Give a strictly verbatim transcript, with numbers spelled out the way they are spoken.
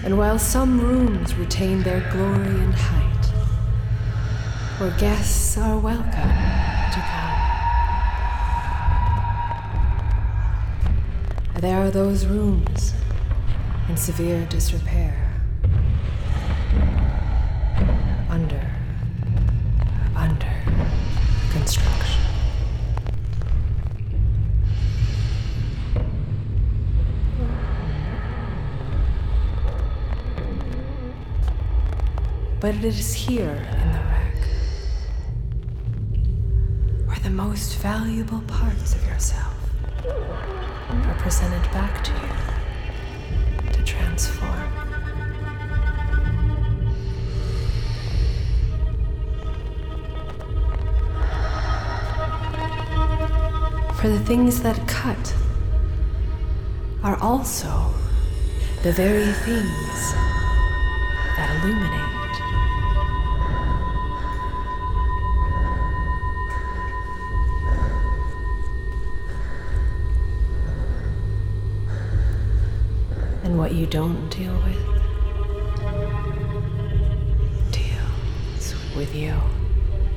And while some rooms retain their glory and height, where guests are welcome to come, there are those rooms in severe disrepair, under, under construction. But it is here in the wreck where the most valuable parts of yourself are presented back to you to transform. For the things that cut are also the very things that illuminate. And what you don't deal with deals with you.